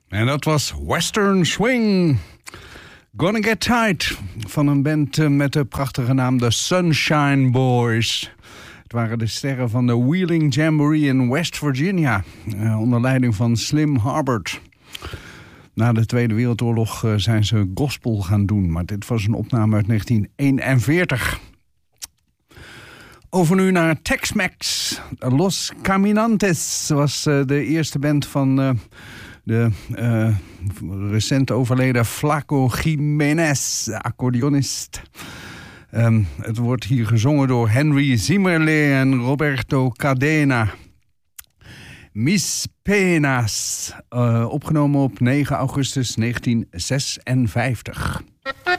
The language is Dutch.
En dat was Western Swing. Gonna Get Tight van een band met de prachtige naam The Sunshine Boys. Het waren de sterren van de Wheeling Jamboree in West Virginia. Onder leiding van Slim Harbert. Na de Tweede Wereldoorlog zijn ze gospel gaan doen. Maar dit was een opname uit 1941. Over nu naar Tex-Mex. Los Caminantes was de eerste band van de recent overleden Flaco Jiménez, accordeonist. Het wordt hier gezongen door Henry Zimmerle en Roberto Cadena. Mis Penas, opgenomen op 9 augustus 1956.